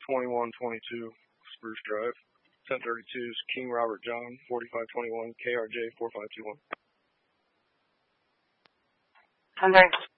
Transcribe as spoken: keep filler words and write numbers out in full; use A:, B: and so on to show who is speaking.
A: twenty-one twenty-two Spruce Drive. ten thirty-two is King Robert John, forty-five twenty-one K R J four five two one.
B: ten thirty-two.